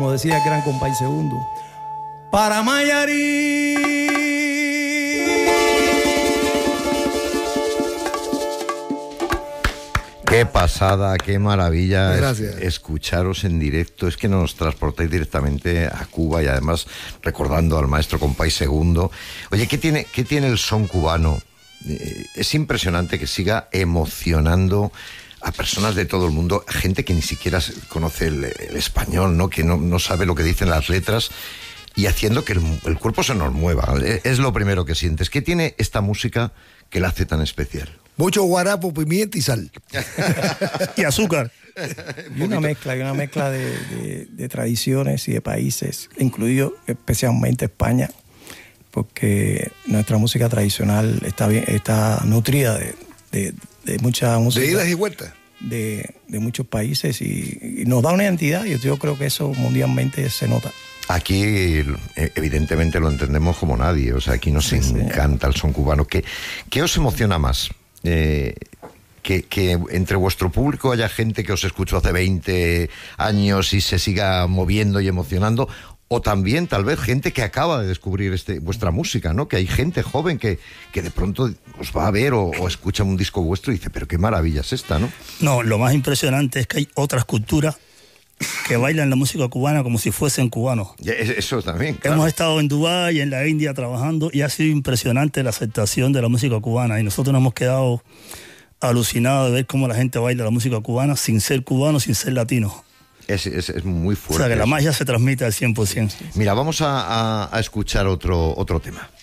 como decía el gran compay Segundo. Para Mayarí. Qué pasada, qué maravilla escucharos en directo. Es que nos transportáis directamente a Cuba y además recordando al maestro compay Segundo. Oye, ¿qué tiene el son cubano? Es impresionante que siga emocionando a personas de todo el mundo, gente que ni siquiera conoce el español, ¿no? Que no sabe lo que dicen las letras, y haciendo que el cuerpo se nos mueva. Es lo primero que sientes. ¿Qué tiene esta música que la hace tan especial? Mucho guarapo, pimienta y sal. Y azúcar. Y una mezcla de tradiciones y de países, incluido especialmente España, porque nuestra música tradicional está nutrida de mucha música. De idas y vueltas. De muchos países y nos da una identidad, y yo creo que eso mundialmente se nota. Aquí evidentemente lo entendemos como nadie, o sea, aquí nos encanta el son cubano. ¿Qué os emociona más? Que entre vuestro público haya gente que os escuchó hace 20 años y se siga moviendo y emocionando, o también tal vez gente que acaba de descubrir vuestra música, ¿no? Que hay gente joven que de pronto os va a ver o escucha un disco vuestro y dice, pero qué maravilla es esta, ¿no? No, lo más impresionante es que hay otras culturas que bailan la música cubana como si fuesen cubanos. Eso también, claro. Hemos estado en Dubái y en la India trabajando y ha sido impresionante la aceptación de la música cubana, y nosotros nos hemos quedado alucinados de ver cómo la gente baila la música cubana sin ser cubano, sin ser latino. Es muy fuerte. O sea, que la magia se transmite al 100%. Mira, vamos a escuchar otro tema.